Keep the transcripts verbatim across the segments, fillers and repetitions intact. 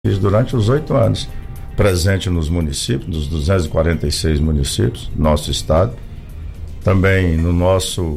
Fiz durante os oito anos, presente nos municípios, nos duzentos e quarenta e seis municípios do nosso estado. Também no nosso,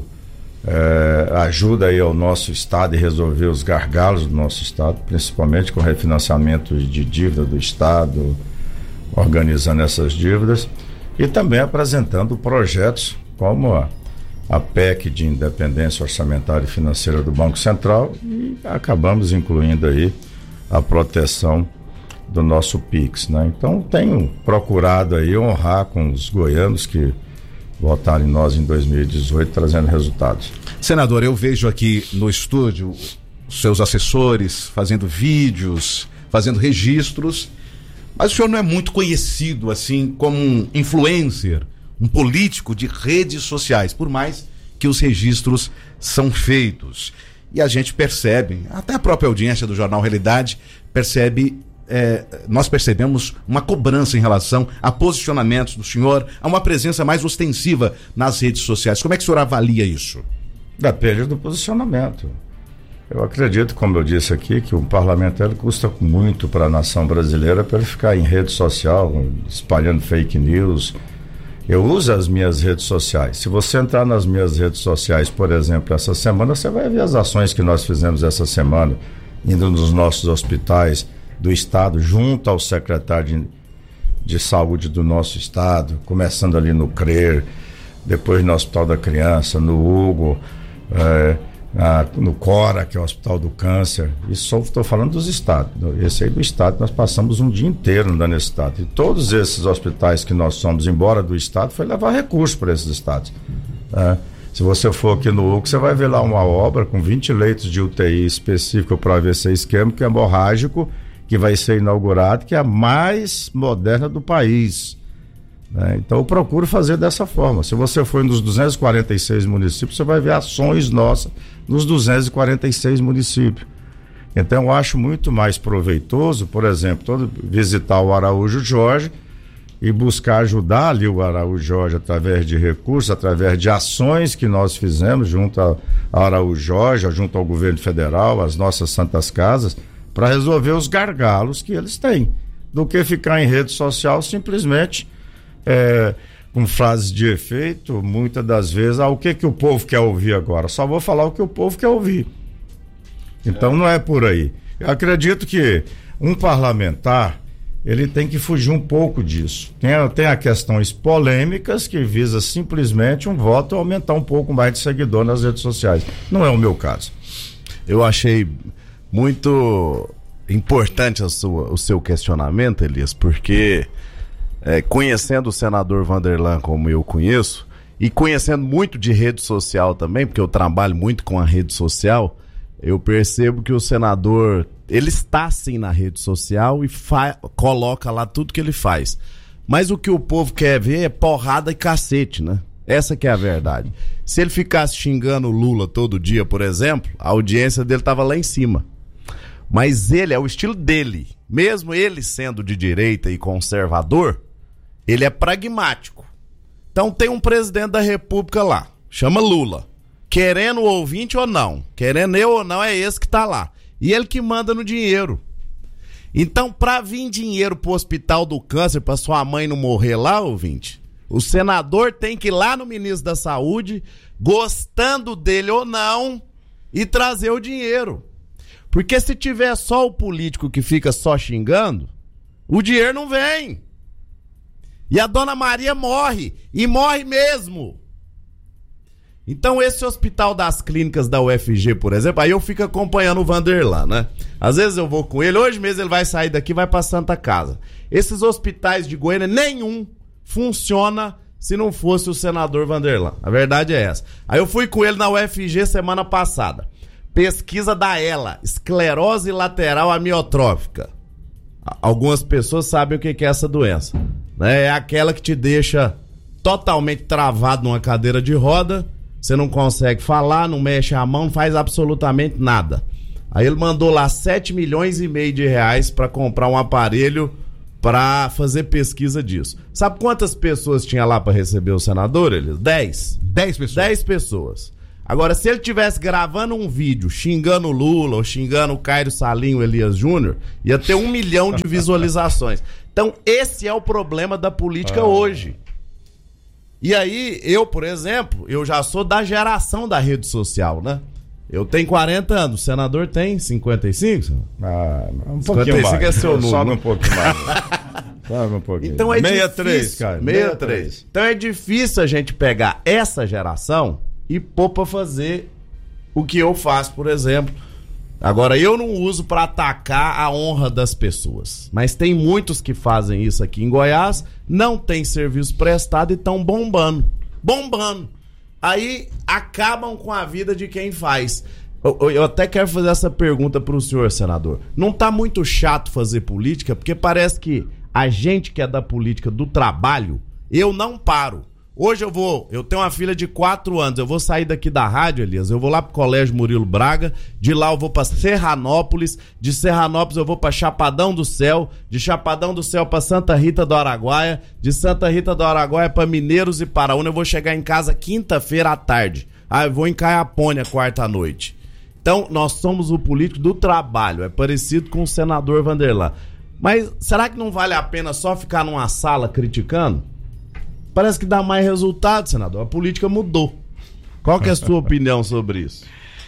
eh, ajuda aí ao nosso estado e resolver os gargalos do nosso estado, principalmente com refinanciamento de dívida do estado, organizando essas dívidas e também apresentando projetos como a, a P E C de independência orçamentária e financeira do Banco Central, e acabamos incluindo aí a proteção do nosso Pix, né? Então tenho procurado aí honrar com os goianos que votaram em nós em dois mil e dezoito, trazendo resultados. Senador, eu vejo aqui no estúdio seus assessores fazendo vídeos, fazendo registros, mas o senhor não é muito conhecido assim como um influencer, um político de redes sociais, por mais que os registros são feitos. E a gente percebe, até a própria audiência do Jornal Realidade percebe, é, nós percebemos uma cobrança em relação a posicionamentos do senhor, a uma presença mais ostensiva nas redes sociais. Como é que o senhor avalia isso? Depende do posicionamento. Eu acredito, como eu disse aqui, que o parlamentar custa muito para a nação brasileira para ele ficar em rede social, espalhando fake news. Eu uso as minhas redes sociais. Se você entrar nas minhas redes sociais, por exemplo, essa semana, você vai ver as ações que nós fizemos essa semana, indo nos nossos hospitais do estado, junto ao secretário de, de saúde do nosso estado, começando ali no CRER, depois no Hospital da Criança, no Hugo, é, na, no Cora, que é o Hospital do Câncer. Isso só estou falando dos estados. Esse aí do estado, nós passamos um dia inteiro andando nesse estado. E todos esses hospitais que nós somos, embora do estado, foi levar recursos para esses estados. É. Se você for aqui no Hugo, você vai ver lá uma obra com vinte leitos de U T I específico para A V C isquêmico hemorrágico, que vai ser inaugurado, que é a mais moderna do país. Né? Então eu procuro fazer dessa forma. Se você for nos duzentos e quarenta e seis municípios, você vai ver ações nossas nos duzentos e quarenta e seis municípios. Então eu acho muito mais proveitoso, por exemplo, todo, visitar o Araújo Jorge e buscar ajudar ali o Araújo Jorge através de recursos, através de ações que nós fizemos junto ao Araújo Jorge, junto ao governo federal, às nossas santas casas, para resolver os gargalos que eles têm, do que ficar em rede social simplesmente é, com frases de efeito, muitas das vezes, ah, o que que o povo quer ouvir agora? Só vou falar o que o povo quer ouvir. Então é. Não é por aí. Eu acredito que um parlamentar, ele tem que fugir um pouco disso. Tem, tem a questões polêmicas que visa simplesmente um voto, aumentar um pouco mais de seguidor nas redes sociais. Não é o meu caso. Eu achei muito importante a sua, o seu questionamento, Elias, porque é, conhecendo o senador Vanderlan como eu conheço, e conhecendo muito de rede social também, porque eu trabalho muito com a rede social, eu percebo que o senador, ele está sim na rede social e fa- coloca lá tudo que ele faz. Mas o que o povo quer ver é porrada e cacete, né? Essa que é a verdade. Se ele ficasse xingando o Lula todo dia, por exemplo, a audiência dele estava lá em cima. Mas ele, é o estilo dele. Mesmo ele sendo de direita e conservador, ele é pragmático. Então tem um presidente da República lá, chama Lula. Querendo o ouvinte ou não, querendo eu ou não, é esse que tá lá. E ele que manda no dinheiro. Então, pra vir dinheiro pro Hospital do Câncer, pra sua mãe não morrer lá, ouvinte, o senador tem que ir lá no ministro da Saúde, gostando dele ou não, e trazer o dinheiro. Porque se tiver só o político que fica só xingando, o dinheiro não vem. E a dona Maria morre, e morre mesmo. Então esse Hospital das Clínicas da U F G, por exemplo, aí eu fico acompanhando o Vanderlan, né? Às vezes eu vou com ele, hoje mesmo ele vai sair daqui e vai pra Santa Casa. Esses hospitais de Goiânia, nenhum funciona se não fosse o senador Vanderlan. A verdade é essa. Aí eu fui com ele na U F G semana passada. Pesquisa da E L A, esclerose lateral amiotrófica. Algumas pessoas sabem o que é essa doença, né? É aquela que te deixa totalmente travado numa cadeira de roda, você não consegue falar, não mexe a mão, não faz absolutamente nada. Aí ele mandou lá sete milhões e meio de reais para comprar um aparelho para fazer pesquisa disso. Sabe quantas pessoas tinha lá para receber o senador, eles? dez. dez pessoas? dez pessoas. Agora, se ele tivesse gravando um vídeo xingando o Lula ou xingando o Caio Salinho, o Elias Júnior, ia ter um milhão de visualizações. Então, esse é o problema da política ah. hoje. E aí, eu, por exemplo, eu já sou da geração da rede social, né? Eu tenho quarenta anos, o senador tem cinquenta e cinco? Ah, um pouquinho mais. É seu número. Sobe um pouquinho mais. Sobe um pouquinho. Então é sessenta e três, difícil, cara. sessenta e três. Então é difícil a gente pegar essa geração e pôr pra fazer o que eu faço, por exemplo. Agora, eu não uso pra atacar a honra das pessoas, mas tem muitos que fazem isso aqui em Goiás, não tem serviço prestado e estão bombando. Bombando. Aí acabam com a vida de quem faz. Eu, eu até quero fazer essa pergunta pro senhor, senador. Não tá muito chato fazer política? Porque parece que a gente que é da política do trabalho, eu não paro. Hoje eu vou, eu tenho uma filha de quatro anos, eu vou sair daqui da rádio, Elias, eu vou lá pro Colégio Murilo Braga, de lá eu vou pra Serranópolis, de Serranópolis eu vou pra Chapadão do Céu, de Chapadão do Céu pra Santa Rita do Araguaia, de Santa Rita do Araguaia pra Mineiros e Paraúna, eu vou chegar em casa quinta-feira à tarde, aí eu vou em Caiapônia quarta à noite. Então, nós somos o político do trabalho, é parecido com o senador Vanderlan. Mas será que não vale a pena só ficar numa sala criticando? Parece que dá mais resultado, senador. A política mudou. Qual que é a sua opinião sobre isso?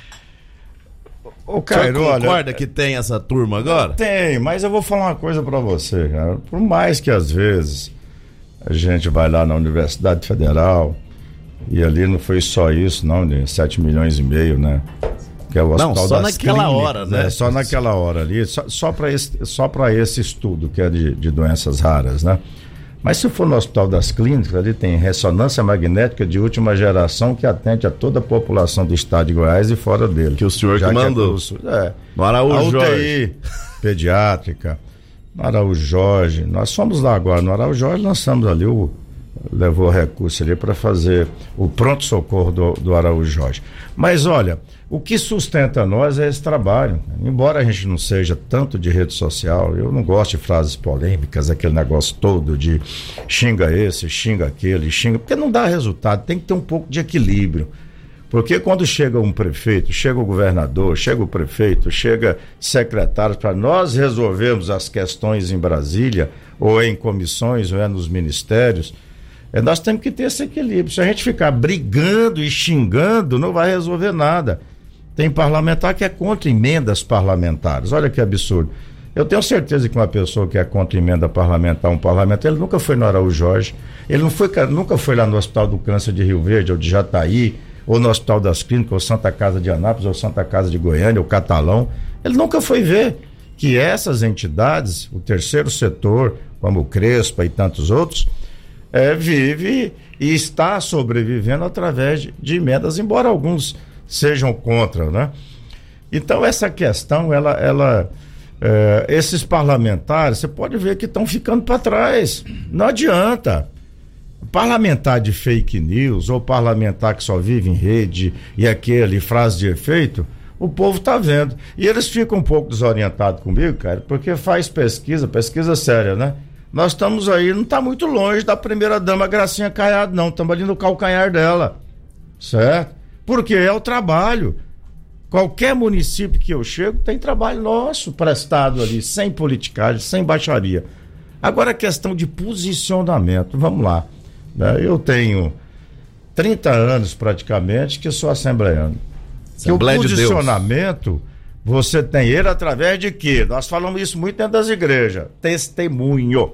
Ô, Cairo, você concorda olha, que tem essa turma agora? Tem, mas eu vou falar uma coisa pra você, cara. Por mais que às vezes a gente vai lá na Universidade Federal e ali não foi só isso, não, de sete milhões e meio, né? Que é o não, Hospital só das naquela Clínicas, hora, né? É, só naquela hora ali, só, só para esse, só para esse estudo que é de, de doenças raras, né? Mas se for no Hospital das Clínicas, ali tem ressonância magnética de última geração que atende a toda a população do estado de Goiás e fora dele. Que o senhor Já que mandou. Que é, no Araújo a U T I Jorge. pediátrica, no Araújo Jorge. Nós fomos lá agora, no Araújo Jorge lançamos ali o... levou recurso ali para fazer o pronto-socorro do, do Araújo Jorge. Mas olha, o que sustenta nós é esse trabalho. Embora a gente não seja tanto de rede social, eu não gosto de frases polêmicas, aquele negócio todo de xinga esse, xinga aquele, xinga, porque não dá resultado, tem que ter um pouco de equilíbrio. Porque quando chega um prefeito, chega o governador, chega o prefeito, chega secretários para nós resolvermos as questões em Brasília, ou em comissões, ou é nos ministérios, É, nós temos que ter esse equilíbrio. Se a gente ficar brigando e xingando, não vai resolver nada. Tem parlamentar que é contra emendas parlamentares. Olha que absurdo. Eu tenho certeza que uma pessoa que é contra emenda parlamentar, um parlamentar, ele nunca foi no Araújo Jorge, ele não foi, nunca foi lá no Hospital do Câncer de Rio Verde, ou de Jataí, ou no Hospital das Clínicas, ou Santa Casa de Anápolis, ou Santa Casa de Goiânia, ou Catalão. Ele nunca foi ver que essas entidades, o terceiro setor, como o Crespa e tantos outros, É, vive e está sobrevivendo através de, de emendas, embora alguns sejam contra, né? Então essa questão, ela, ela é, esses parlamentares, você pode ver que estão ficando para trás, não adianta. Parlamentar de fake news ou parlamentar que só vive em rede e aquele frase de efeito, o povo está vendo, e eles ficam um pouco desorientados comigo, cara, porque faz pesquisa, pesquisa séria, né? Nós estamos aí, não está muito longe da primeira-dama Gracinha Caiado, não. Estamos ali no calcanhar dela. Certo? Porque é o trabalho. Qualquer município que eu chego tem trabalho nosso prestado ali, sem politicagem, sem baixaria. Agora a questão de posicionamento, vamos lá. Né? Eu tenho trinta anos praticamente que sou assembleano. Assembleia que o de posicionamento... Deus. Você tem ele através de quê? Nós falamos isso muito dentro das igrejas. Testemunho.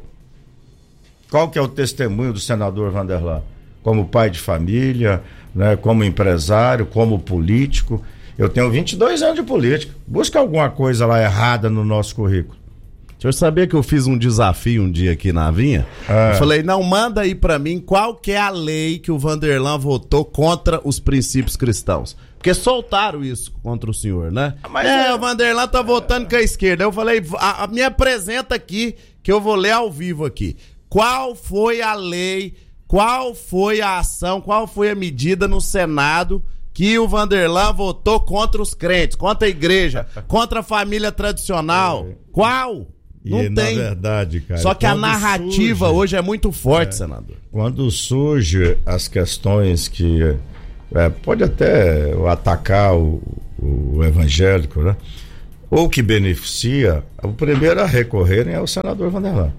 Qual que é o testemunho do senador Vanderlan? Como pai de família, né? Como empresário, como político. Eu tenho vinte e dois anos de política. Busca alguma coisa lá errada no nosso currículo. O senhor sabia que eu fiz um desafio um dia aqui na Vinha? É. Eu falei, não, manda aí pra mim qual que é a lei que o Vanderlan votou contra os princípios cristãos. Porque soltaram isso contra o senhor, né? Mas é, é, o Vanderlan tá votando com a esquerda. Eu falei, a, a, me apresenta aqui, que eu vou ler ao vivo aqui. Qual foi a lei, qual foi a ação, qual foi a medida no Senado que o Vanderlan votou contra os crentes, contra a igreja, contra a família tradicional? Qual? Não e, tem. Na verdade, cara. Só que a narrativa surge, hoje é muito forte, é, senador. Quando surgem as questões que... é, pode até atacar o, o evangélico, né? Ou que beneficia, o primeiro a recorrerem é o senador Vanderlan.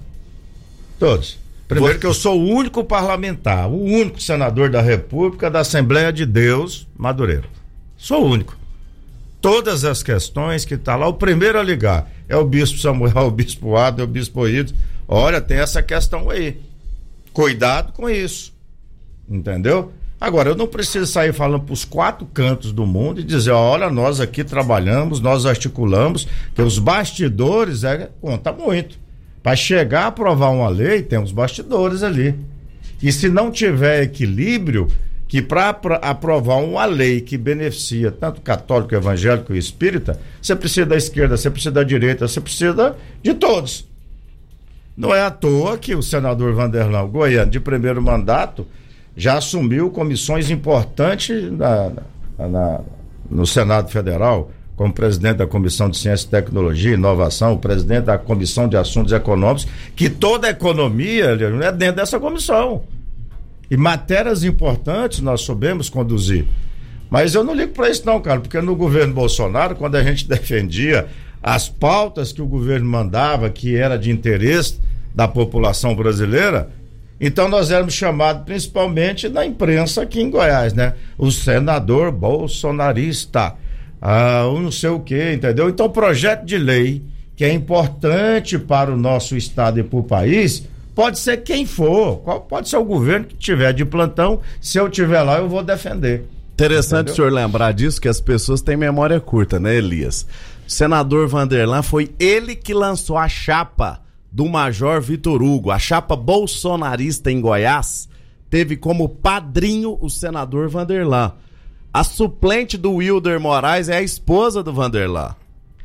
Todos. Primeiro que eu sou o único parlamentar, o único senador da República da Assembleia de Deus, Madureira. Sou o único. Todas as questões que tá lá, o primeiro a ligar é o bispo Samuel, o bispo Ado, é o bispo Ido. Olha, tem essa questão aí. Cuidado com isso. Entendeu? Agora, eu não preciso sair falando para os quatro cantos do mundo e dizer, olha, nós aqui trabalhamos, nós articulamos, que os bastidores é, conta muito. Para chegar a aprovar uma lei, tem os bastidores ali. E se não tiver equilíbrio, que para aprovar uma lei que beneficia tanto católico, evangélico e espírita, você precisa da esquerda, você precisa da direita, você precisa de todos. Não é à toa que o senador Vanderlan Goiano, de primeiro mandato, já assumiu comissões importantes na, na, na, no Senado Federal, como presidente da Comissão de Ciência, Tecnologia e Inovação, o presidente da Comissão de Assuntos Econômicos, que toda a economia é dentro dessa comissão. E matérias importantes nós soubemos conduzir. Mas eu não ligo para isso não, cara, porque no governo Bolsonaro, quando a gente defendia as pautas que o governo mandava, que era de interesse da população brasileira, então nós éramos chamados principalmente na imprensa aqui em Goiás, né? O senador bolsonarista, ah, o não sei o que, entendeu? Então projeto de lei que é importante para o nosso estado e para o país, pode ser quem for, pode ser o governo que tiver de plantão, se eu tiver lá eu vou defender. Interessante entendeu? O senhor lembrar disso, que as pessoas têm memória curta, né, Elias? O senador Vanderlan foi ele que lançou a chapa do Major Vitor Hugo, a chapa bolsonarista em Goiás, teve como padrinho o senador Vanderlan. A suplente do Wilder Moraes é a esposa do Vanderlan.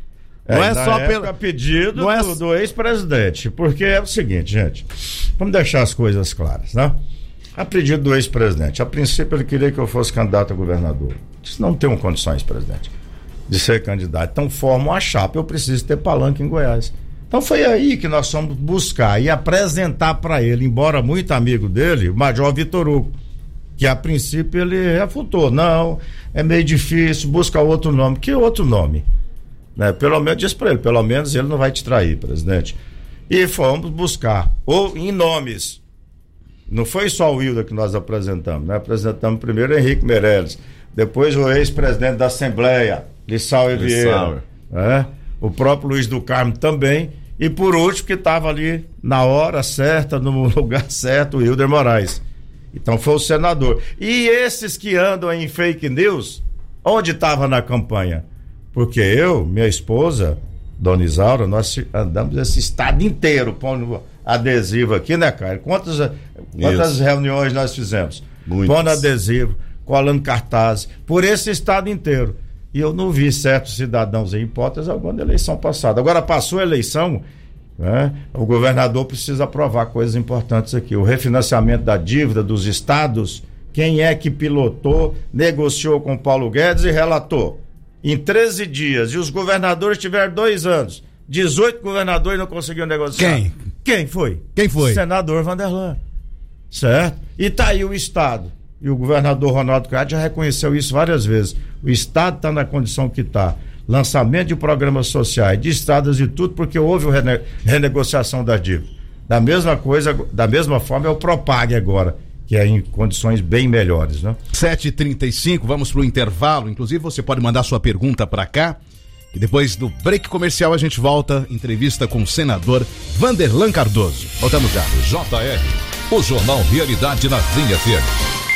É, não é só pelo pedido não é... do, do ex-presidente, porque é o seguinte, gente, vamos deixar as coisas claras, né? A pedido do ex-presidente, a princípio ele queria que eu fosse candidato a governador. Disse, não tenho condições, presidente, de ser candidato, então forma uma chapa, eu preciso ter palanque em Goiás. Então foi aí que nós fomos buscar e apresentar para ele, embora muito amigo dele, o Major Vitor Hugo, que a princípio ele refutou, não, é meio difícil, busca outro nome. Que outro nome? Né? Pelo menos disse para ele, pelo menos ele não vai te trair, presidente. E fomos buscar, ou em nomes, não foi só o Wilder que nós apresentamos, né? Apresentamos primeiro o Henrique Meirelles, depois o ex-presidente da Assembleia, Lissau Vieira, né? O próprio Luiz do Carmo também, e por último que estava ali na hora certa, no lugar certo, o Wilder Moraes. Então foi o senador. E esses que andam em fake news, onde estava na campanha? Porque eu, minha esposa, Dona Isaura, nós andamos esse estado inteiro pondo adesivo aqui, né, cara? Quantas, quantas reuniões nós fizemos? Muitas. Pondo adesivo, colando cartazes, por esse estado inteiro. E eu não vi certos cidadãos em hipótese alguma da eleição passada. Agora passou a eleição, né? O governador precisa aprovar coisas importantes aqui. O refinanciamento da dívida dos estados, quem é que pilotou, negociou com Paulo Guedes e relatou? Em treze dias, e os governadores tiveram dois anos. dezoito governadores não conseguiram negociar. Quem? Quem foi? Quem foi? Senador Vanderlan. Certo? E tá aí o estado. E o governador Ronaldo Caiado já reconheceu isso várias vezes. O estado está na condição que está. Lançamento de programas sociais, de estradas e tudo, porque houve rene- renegociação da dívida. Da mesma coisa, da mesma forma é o Propag agora, que é em condições bem melhores, né? sete e trinta e cinco, vamos pro intervalo. Inclusive você pode mandar sua pergunta para cá, e depois do break comercial a gente volta, entrevista com o senador Vanderlan Cardoso. Voltamos já. J R, o Jornal Realidade na Zinha F M.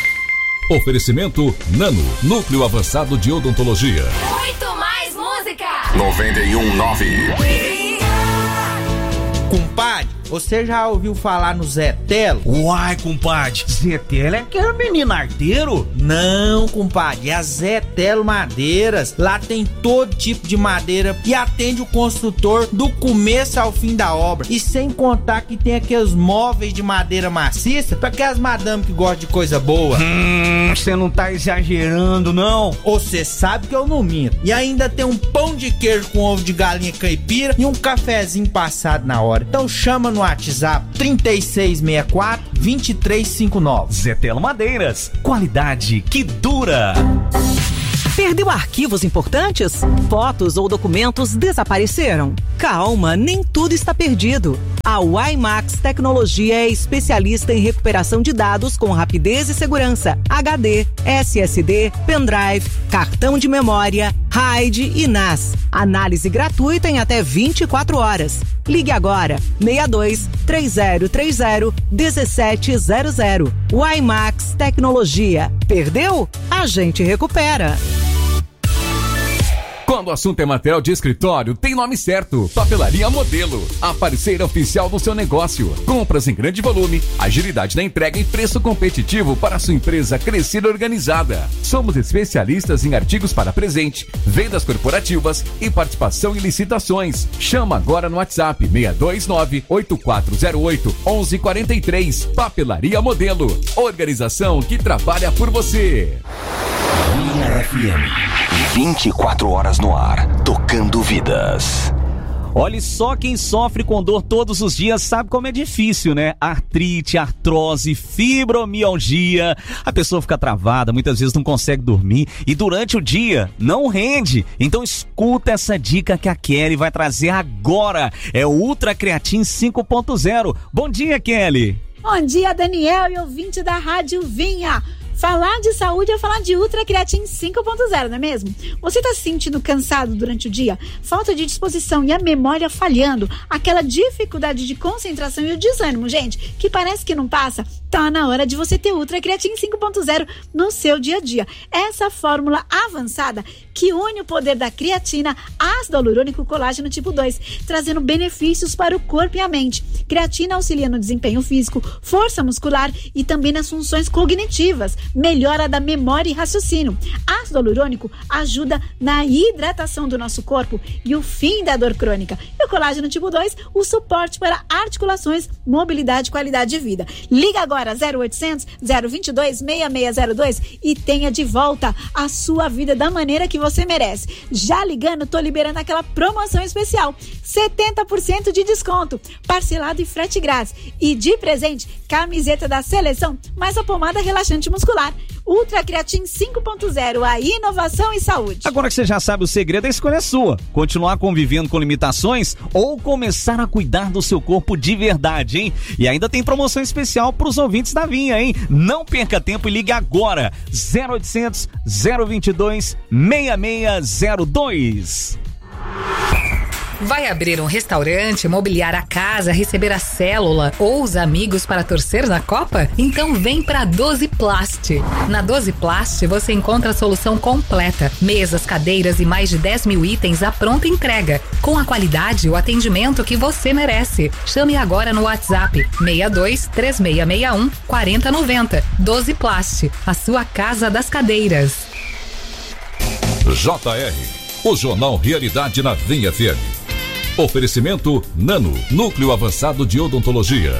Oferecimento Nano, Núcleo Avançado de Odontologia. Muito mais música. noventa e um nove. Compadre, você já ouviu falar no Zé Telo? Uai, compadre, Zé Telo é aquele menino arteiro? Não, compadre, é a Zé Telo Madeiras. Lá tem todo tipo de madeira e atende o construtor do começo ao fim da obra. E sem contar que tem aqueles móveis de madeira maciça para aquelas madame que gostam de coisa boa. Hum, você não tá exagerando, não? Você sabe que eu não minto. E ainda tem um pão de queijo com ovo de galinha caipira e um cafezinho passado na hora. Então chama no no WhatsApp trinta e seis sessenta e quatro, vinte e três cinquenta e nove. Zetelo Madeiras, qualidade que dura. Perdeu arquivos importantes? Fotos ou documentos desapareceram? Calma, nem tudo está perdido. A WiMax Tecnologia é especialista em recuperação de dados com rapidez e segurança. H D, S S D, pendrive, cartão de memória, RAID e N A S. Análise gratuita em até vinte e quatro horas. Ligue agora, seis dois, três zero três zero, um sete zero zero. WiMax Tecnologia. Perdeu? A gente recupera. Quando o assunto é material de escritório, tem nome certo. Papelaria Modelo, a parceira oficial do seu negócio. Compras em grande volume, agilidade na entrega e preço competitivo para a sua empresa crescer organizada. Somos especialistas em artigos para presente, vendas corporativas e participação em licitações. Chama agora no WhatsApp seis dois nove, oito quatro zero oito, um um quatro três. Papelaria Modelo, organização que trabalha por você. Minha F M, vinte e quatro horas no ar, tocando vidas. Olha, só quem sofre com dor todos os dias sabe como é difícil, né? Artrite, artrose, fibromialgia. A pessoa fica travada, muitas vezes não consegue dormir e durante o dia não rende. Então escuta essa dica que a Kelly vai trazer agora. É o Ultra Creatine cinco ponto zero. Bom dia, Kelly. Bom dia, Daniel e ouvinte da Rádio Vinha. Falar de saúde é falar de Ultra Creatine cinco ponto zero, não é mesmo? Você está se sentindo cansado durante o dia? Falta de disposição e a memória falhando? Aquela dificuldade de concentração e o desânimo, gente, que parece que não passa? Tá na hora de você ter Ultra Creatine cinco ponto zero no seu dia a dia. Essa fórmula avançada que une o poder da creatina, ácido hialurônico, colágeno tipo dois, trazendo benefícios para o corpo e a mente. Creatina auxilia no desempenho físico, força muscular e também nas funções cognitivas. Melhora da memória e raciocínio. Ácido hialurônico ajuda na hidratação do nosso corpo e o fim da dor crônica. E o colágeno tipo dois, o suporte para articulações, mobilidade e qualidade de vida. Liga agora zero oitocentos, zero vinte e dois, seis seis zero dois e tenha de volta a sua vida da maneira que você merece. Já ligando, tô liberando aquela promoção especial. setenta por cento de desconto, parcelado e frete grátis. E de presente, camiseta da seleção, mais a pomada relaxante muscular. Ultra Creatine cinco ponto zero, a inovação e saúde. Agora que você já sabe o segredo, a escolha é sua. Continuar convivendo com limitações ou começar a cuidar do seu corpo de verdade, hein? E ainda tem promoção especial para os ouvintes da Vinha, hein? Não perca tempo e ligue agora. zero oitocentos, zero vinte e dois, seis seis zero dois. Vai abrir um restaurante, mobiliar a casa, receber a célula ou os amigos para torcer na Copa? Então vem pra doze Plast. Na doze Plast você encontra a solução completa. Mesas, cadeiras e mais de dez mil itens à pronta entrega. Com a qualidade e o atendimento que você merece. Chame agora no WhatsApp seis dois, três seis seis um, quatro zero nove zero. doze Plast, a sua casa das cadeiras. J R, o Jornal Realidade na Vinha F M. Oferecimento Nano, Núcleo Avançado de Odontologia.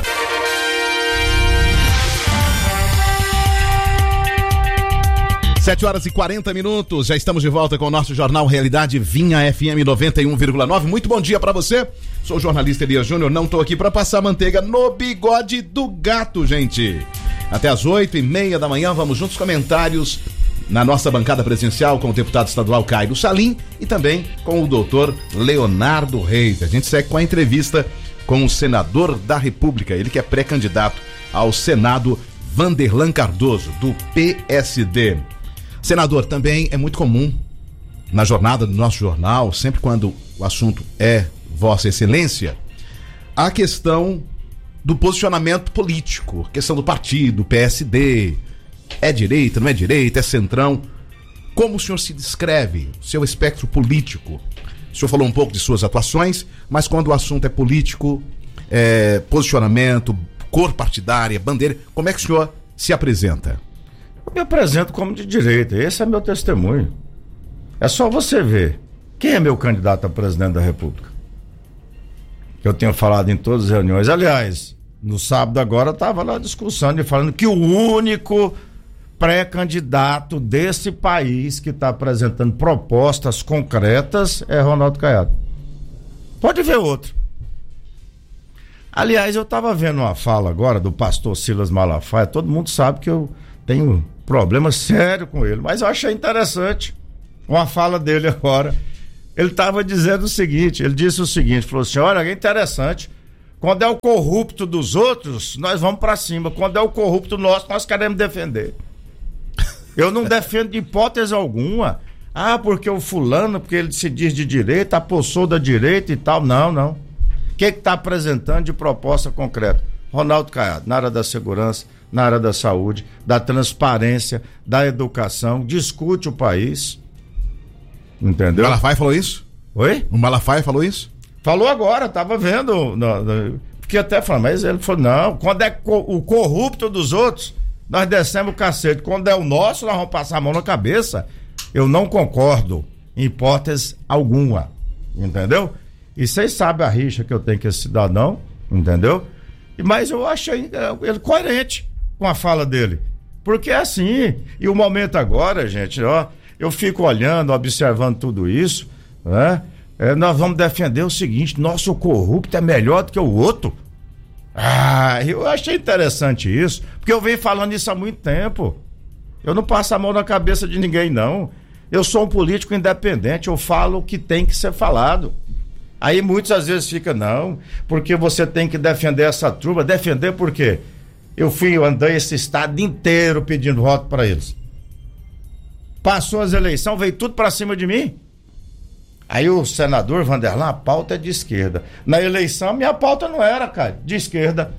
sete horas e quarenta minutos, já estamos de volta com o nosso Jornal Realidade Vinha F M noventa e um vírgula nove. Muito bom dia pra você. Sou o jornalista Elias Júnior, não tô aqui pra passar manteiga no bigode do gato, gente. Até às oito e meia da manhã, vamos juntos comentários na nossa bancada presencial com o deputado estadual Cairo Salim e também com o doutor Leonardo Reis. A gente segue com a entrevista com o senador da República, ele que é pré-candidato ao Senado, Vanderlan Cardoso, do P S D. Senador, também é muito comum na jornada do nosso jornal, sempre quando o assunto é Vossa Excelência, a questão do posicionamento político, questão do partido, P S D, é direita, não é direita, é centrão. Como o senhor se descreve, seu espectro político? O senhor falou um pouco de suas atuações, mas quando o assunto é político, é, posicionamento, cor partidária, bandeira, como é que o senhor se apresenta? Eu me apresento como de direita, esse é meu testemunho. É só você ver quem é meu candidato a presidente da República. Eu tenho falado em todas as reuniões. Aliás, no sábado agora estava lá discussão e falando que o único pré-candidato desse país que está apresentando propostas concretas é Ronaldo Caiado. Pode ver outro. Aliás, eu estava vendo uma fala agora do pastor Silas Malafaia, todo mundo sabe que eu tenho problema sério com ele, mas eu achei interessante uma fala dele agora. Ele estava dizendo o seguinte, ele disse o seguinte, falou assim, olha, é interessante, quando é o corrupto dos outros, nós vamos para cima, quando é o corrupto nosso, nós queremos defender. Eu não defendo de hipótese alguma, ah, porque o fulano, porque ele se diz de direita, apossou da direita e tal, não, não. O que está apresentando de proposta concreta? Ronaldo Caiado, na área da segurança, na área da saúde, da transparência, da educação, discute o país. Entendeu? O Malafaia falou isso? Oi? O Malafaia falou isso? Falou agora, tava vendo. No, no, porque até falou, mas ele falou, não, quando é co, o corrupto dos outros, nós descemos o cacete. Quando é o nosso, nós vamos passar a mão na cabeça. Eu não concordo, em hipótese alguma. Entendeu? E vocês sabem a rixa que eu tenho com esse cidadão, entendeu? Mas eu achei ele coerente com a fala dele. Porque é assim, e o momento agora, gente, ó, eu fico olhando, observando tudo isso, né? É, nós vamos defender o seguinte, nosso corrupto é melhor do que o outro. Ah, eu achei interessante isso, porque eu venho falando isso há muito tempo. Eu não passo a mão na cabeça de ninguém, não. Eu sou um político independente, eu falo o que tem que ser falado. Aí muitas às vezes fica, não, porque você tem que defender essa turma. Defender por quê? Eu fui, eu andei esse estado inteiro pedindo voto para eles. Passou as eleições, veio tudo para cima de mim. Aí o senador Vanderlan, a pauta é de esquerda. Na eleição, minha pauta não era, cara, de esquerda.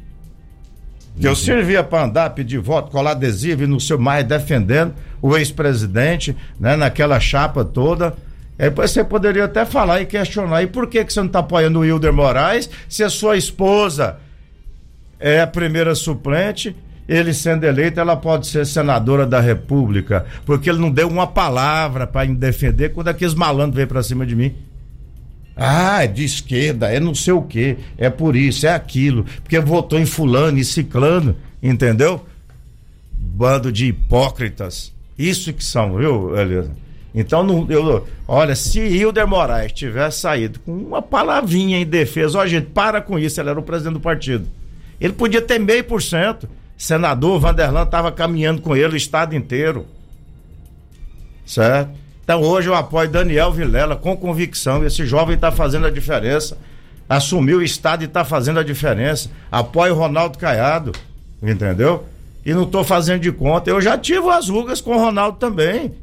Que eu servia para andar, pedir voto, colar adesivo e não sei mais, defendendo o ex-presidente, né, naquela chapa toda. Aí você poderia até falar e questionar, e por que, que você não está apoiando o Hilder Moraes se a sua esposa é a primeira suplente, ele sendo eleito, ela pode ser senadora da República, porque ele não deu uma palavra para me defender quando aqueles malandros veio para cima de mim. Ah, é de esquerda, é não sei o quê, é por isso, é aquilo, porque votou em fulano e ciclano, entendeu? Bando de hipócritas, isso que são, viu, Elias? Então, não, eu, olha, se Hilder Moraes tivesse saído com uma palavrinha em defesa, ó, gente, para com isso, ele era o presidente do partido. Ele podia ter meio por cento. Senador Vanderlan estava caminhando com ele o estado inteiro. Certo? Então, hoje eu apoio Daniel Vilela com convicção. Esse jovem está fazendo a diferença. Assumiu o estado e está fazendo a diferença. Apoio Ronaldo Caiado. Entendeu? E não estou fazendo de conta. Eu já tive as rugas com o Ronaldo também.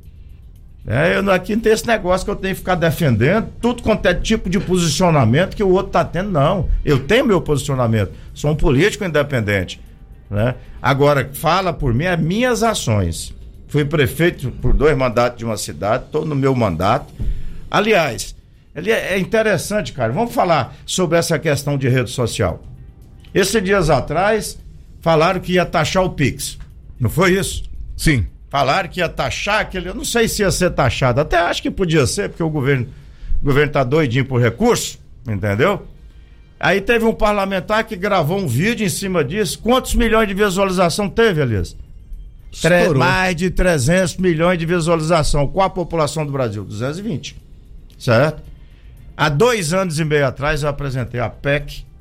É, eu, aqui não tem esse negócio que eu tenho que ficar defendendo tudo quanto é tipo de posicionamento que o outro está tendo, não. Eu tenho meu posicionamento, sou um político independente, né? Agora, fala por mim, é minhas ações. Fui prefeito por dois mandatos de uma cidade, estou no meu mandato. Aliás, ele é, é interessante, cara, vamos falar sobre essa questão de rede social. Esses dias atrás, falaram que ia taxar o Pix, não foi isso? Sim. Falaram que ia taxar aquele, eu não sei se ia ser taxado, até acho que podia ser, porque o governo o governo tá doidinho por recurso, entendeu? Aí teve um parlamentar que gravou um vídeo em cima disso. Quantos milhões de visualização teve, Elias? Tre- mais de trezentos milhões de visualização. Qual a população do Brasil? duzentos e vinte, certo? Há dois anos e meio atrás eu apresentei a P E C,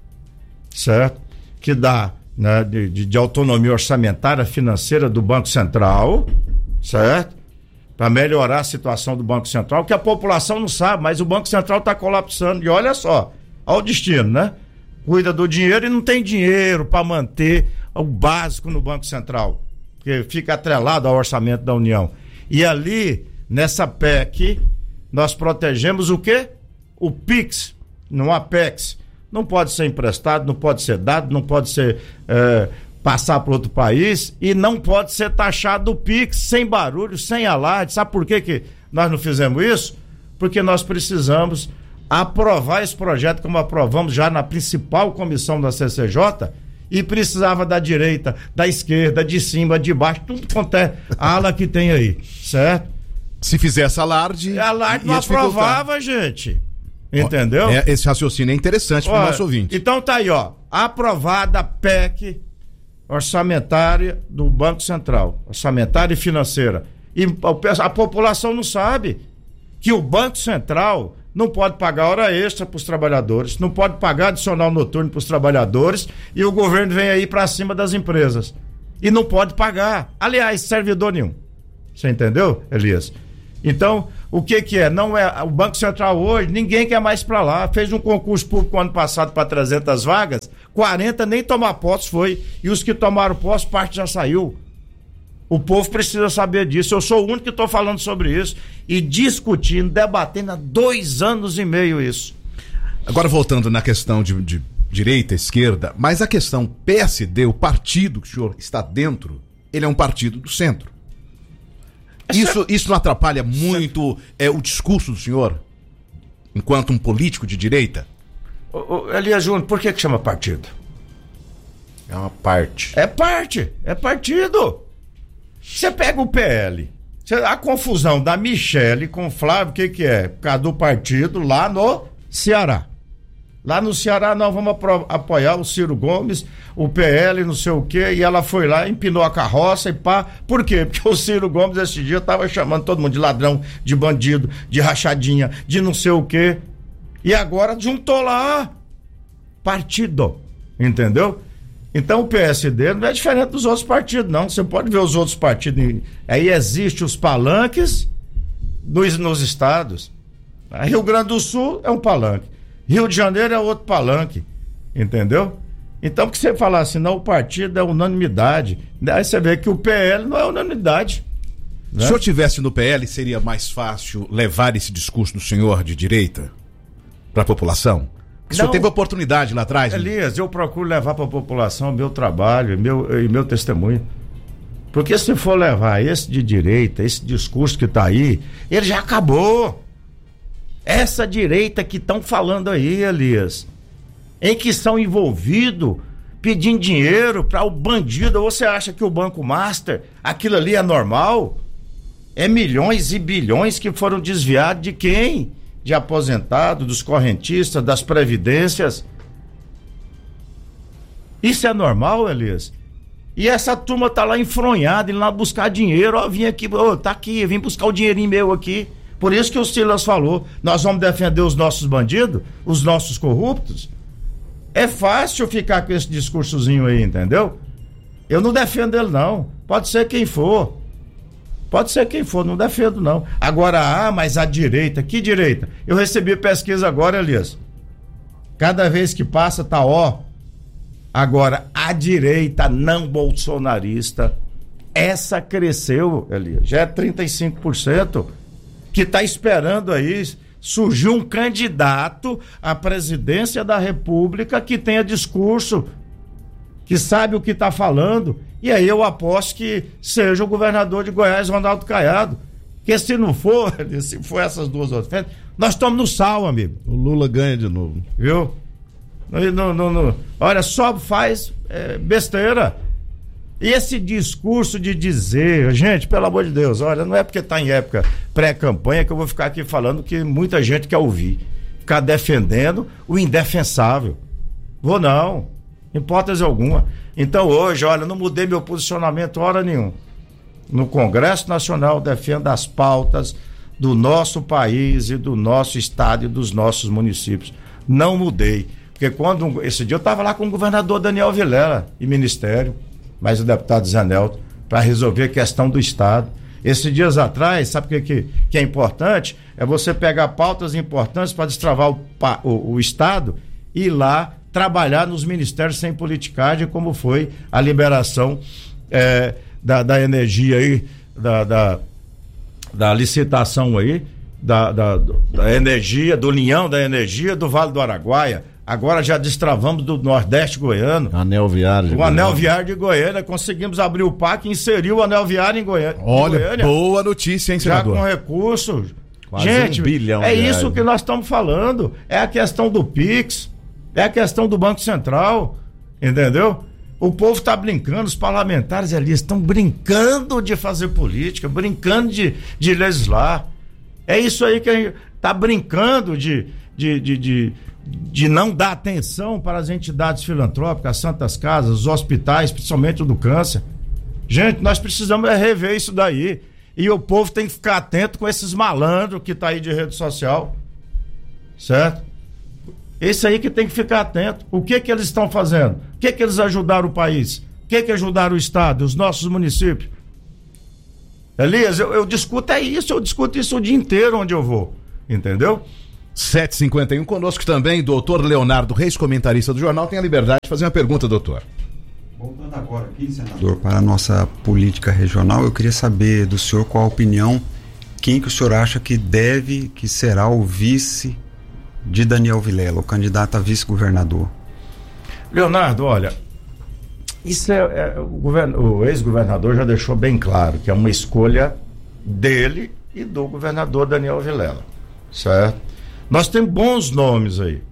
certo? Que dá, né, de, de, de autonomia orçamentária financeira do Banco Central, certo? Para melhorar a situação do Banco Central, que a população não sabe, mas o Banco Central está colapsando. E olha só, olha o destino, né? Cuida do dinheiro e não tem dinheiro para manter o básico no Banco Central, porque fica atrelado ao orçamento da União. E ali, nessa P E C, nós protegemos o quê? O Pix, no Apex. Não pode ser emprestado, não pode ser dado, não pode ser é, passar para outro país e não pode ser taxado o Pix sem barulho, sem alarde. Sabe por que, que nós não fizemos isso? Porque nós precisamos aprovar esse projeto como aprovamos já na principal comissão da C C J e precisava da direita, da esquerda, de cima, de baixo, tudo quanto é ala que tem aí, certo? Se fizesse alarde... Alarde não aprovava, gente. Entendeu? É, esse raciocínio é interessante para o nosso ouvinte. Então tá aí, ó, aprovada a P E C orçamentária do Banco Central, orçamentária e financeira. E a população não sabe que o Banco Central não pode pagar hora extra para os trabalhadores, não pode pagar adicional noturno para os trabalhadores, e o governo vem aí para cima das empresas. E não pode pagar. Aliás, servidor nenhum. Você entendeu, Elias? Então, o que que é? Não é o Banco Central hoje, ninguém quer mais para lá. Fez um concurso público ano passado para trezentas vagas, quarenta nem tomar posse foi. E os que tomaram posse, parte já saiu. O povo precisa saber disso. Eu sou o único que estou falando sobre isso e discutindo, debatendo há dois anos e meio isso. Agora, voltando na questão de, de direita, esquerda, mas a questão P S D, o partido que o senhor está dentro, ele é um partido do centro. Isso, isso não atrapalha muito é, o discurso do senhor, enquanto um político de direita? Ô, ô, Elias Júnior, por que que chama partido? É uma parte. É parte, é partido. Você pega o P L, a confusão da Michele com o Flávio, o que que é? Por causa do partido lá no Ceará. Lá no Ceará nós vamos apro- apoiar o Ciro Gomes, o P L, não sei o quê, e ela foi lá, empinou a carroça e pá. Por quê? Porque o Ciro Gomes esse dia tava chamando todo mundo de ladrão, de bandido, de rachadinha, de não sei o quê. E agora juntou lá partido, entendeu? Então o P S D não é diferente dos outros partidos, não. Você pode ver os outros partidos. Aí existem os palanques nos, nos estados. Rio Grande do Sul é um palanque. Rio de Janeiro é outro palanque. Entendeu? Então, que você falar assim, não, o partido é unanimidade. Aí você vê que o P L não é unanimidade. Né? Se o senhor estivesse no P L, seria mais fácil levar esse discurso do senhor de direita para a população? O senhor teve oportunidade lá atrás? Elias, eu procuro levar para a população meu trabalho e meu, e meu testemunho. Porque se for levar esse de direita, esse discurso que está aí, ele já acabou. Essa direita que estão falando aí, Elias, em que são envolvidos pedindo dinheiro para o bandido. Você acha que o Banco Master, aquilo ali é normal? É milhões e bilhões que foram desviados de quem? De aposentados, dos correntistas, das previdências. Isso é normal, Elias? E essa turma tá lá enfronhada, indo lá buscar dinheiro. Ó, vim aqui, ó, tá aqui, vim buscar o dinheirinho meu aqui. Por isso que o Silas falou, nós vamos defender os nossos bandidos, os nossos corruptos. É fácil ficar com esse discursozinho aí, entendeu? Eu não defendo ele, não. Pode ser quem for. Pode ser quem for, não defendo, não. Agora, ah, mas a direita, que direita? Eu recebi pesquisa agora, Elias. Cada vez que passa, tá ó. Agora, a direita não bolsonarista, essa cresceu, Elias, já é trinta e cinco por cento, que tá esperando aí, surgiu um candidato à presidência da República que tenha discurso, que sabe o que tá falando. E aí eu aposto que seja o governador de Goiás, Ronaldo Caiado. Porque se não for, se for essas duas outras, nós estamos no sal, amigo. O Lula ganha de novo. Viu? No, no, no, olha, só faz é, besteira. E esse discurso de dizer, gente, pelo amor de Deus, olha, não é porque está em época pré-campanha que eu vou ficar aqui falando que muita gente quer ouvir. Ficar defendendo o indefensável. Vou não, hipótese alguma. Então hoje, olha, não mudei meu posicionamento hora nenhuma. No Congresso Nacional defendo as pautas do nosso país e do nosso estado e dos nossos municípios. Não mudei. Porque quando, esse dia eu estava lá com o governador Daniel Vilela e ministério, mais o deputado Zé Nelton, para resolver a questão do estado. Esses dias atrás, sabe o que, que, que é importante? É você pegar pautas importantes para destravar o, o, o estado e ir lá trabalhar nos ministérios sem politicagem, como foi a liberação é, da, da energia aí, da, da, da licitação aí, da, da, da energia, do União da Energia do Vale do Araguaia. Agora já destravamos do Nordeste goiano. Anel viário de O Goiânia. Anel viário de Goiânia. Conseguimos abrir o P A C e inserir o anel viário em Goiânia. Olha, Goiânia, boa notícia, hein, senador? Já com recursos. Quase Gente, um bilhão é de isso reais. que nós estamos falando. É a questão do Pix. É a questão do Banco Central. Entendeu? O povo está brincando, os parlamentares ali estão brincando de fazer política, brincando de, de legislar. É isso aí que a gente está brincando de... de, de, de de não dar atenção para as entidades filantrópicas, as santas casas, os hospitais, principalmente o do câncer. Gente, nós precisamos rever isso daí. E o povo tem que ficar atento com esses malandros que tá aí de rede social. certo? Esse aí que tem que ficar atento. O que que eles estão fazendo? O que que eles ajudaram o país? O que que ajudaram o Estado, os nossos municípios? Elias, eu, eu discuto é isso, eu discuto isso o dia inteiro onde eu vou, entendeu? sete e cinquenta e um, conosco também, doutor Leonardo Reis, comentarista do jornal. Tem a liberdade de fazer uma pergunta, doutor. Voltando agora aqui, senador, para a nossa política regional, eu queria saber do senhor qual a opinião, quem que o senhor acha que deve, que será o vice de Daniel Vilela, o candidato a vice-governador. Leonardo, olha, isso é, é o, govern, o ex-governador já deixou bem claro que é uma escolha dele e do governador Daniel Vilela, certo? Nós temos bons nomes aí,